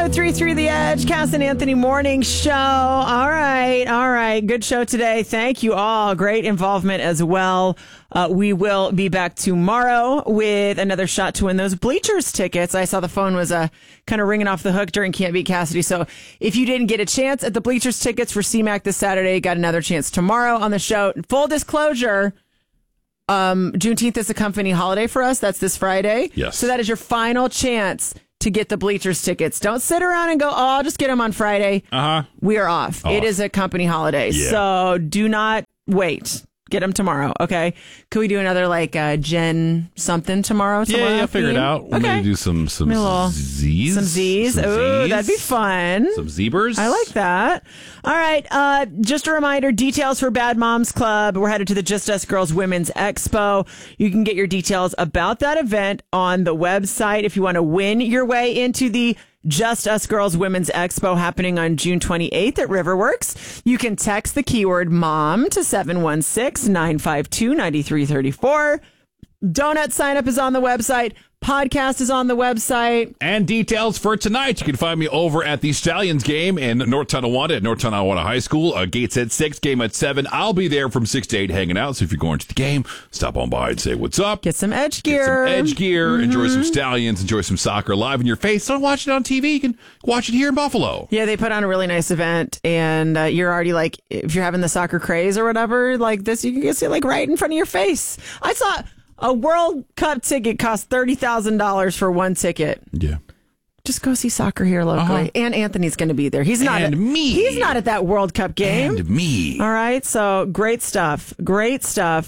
103.3 The Edge, Cass and Anthony Morning Show. All right. Good show today. Thank you all. Great involvement as well. We will be back tomorrow with another shot to win those Bleachers tickets. I saw the phone was kind of ringing off the hook during Can't Beat Cassidy. So if you didn't get a chance at the Bleachers tickets for CMAC this Saturday, got another chance tomorrow on the show. Full disclosure, Juneteenth is a company holiday for us. That's this Friday. Yes. So that is your final chance to get the Bleachers tickets. Don't sit around and go, I'll just get them on Friday. We are off. It is a company holiday. Yeah. So do not wait. Get them tomorrow, okay? Could we do another Jen something tomorrow? Yeah, I'll figure it out. We're going to do some Z's. Some Z's. Ooh, that'd be fun. Some Zebras. I like that. All right. Just a reminder, details for Bad Moms Club. We're headed to the Just Us Girls Women's Expo. You can get your details about that event on the website if you want to win your way into the Just Us Girls Women's Expo happening on June 28th at Riverworks. You can text the keyword MOM to 716-952-9334. Donut sign up is on the website. Podcast is on the website. And details for tonight. You can find me over at the Stallions game in North Tonawanda at North Tonawanda High School. Gates at 6, game at 7. I'll be there from 6 to 8 hanging out. So if you're going to the game, stop on by and say what's up. Get some Edge gear. Enjoy some Stallions. Enjoy some soccer live in your face. Don't watch it on TV. You can watch it here in Buffalo. Yeah, they put on a really nice event. And you're already if you're having the soccer craze or whatever, like this, you can get it right in front of your face. I saw a World Cup ticket cost $30,000 for one ticket. Yeah. Just go see soccer here locally. And Anthony's going to be there. He's not He's not at that World Cup game. And me. All right. So great stuff. We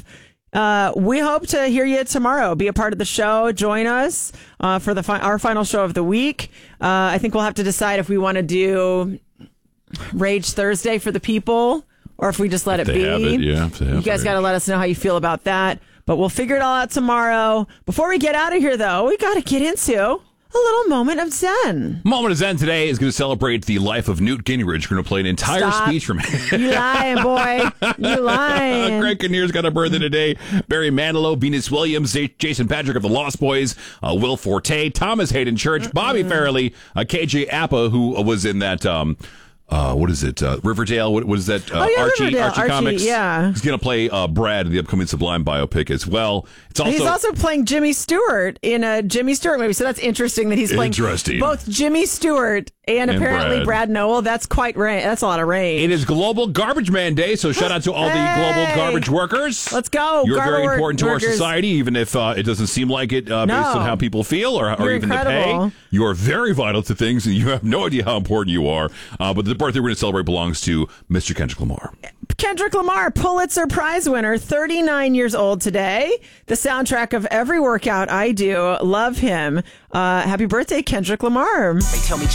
hope to hear you tomorrow. Be a part of the show. Join us for our final show of the week. I think we'll have to decide if we want to do Rage Thursday for the people or if we just let it be. You guys got to let us know how you feel about that. But we'll figure it all out tomorrow. Before we get out of here, though, we got to get into a little moment of Zen. Moment of Zen today is going to celebrate the life of Newt Gingrich. We're going to play an entire speech from him. You lying, boy. You lying. Greg Kinnear's got a birthday today. Barry Manilow, Venus Williams, Jason Patrick of the Lost Boys, Will Forte, Thomas Hayden Church, Bobby Farrelly, KJ Appa, who was in that... what is it? Riverdale? What is that? Archie Comics. Yeah. He's going to play Brad in the upcoming Sublime biopic as well. He's also playing Jimmy Stewart in a Jimmy Stewart movie. So that's interesting that he's playing both Jimmy Stewart and apparently Brad Noel. That's that's a lot of range. It is Global Garbage Man Day, so shout out to all the global garbage workers. Let's go. You're very important to our society, even if it doesn't seem like it based on how people feel or even incredible. the pay. You are very vital to things, and you have no idea how important you are. But the birthday we're going to celebrate belongs to Mr. Kendrick Lamar. Kendrick Lamar, Pulitzer Prize winner, 39 years old today. The soundtrack of every workout I do. Love him. Happy birthday, Kendrick Lamar. They tell me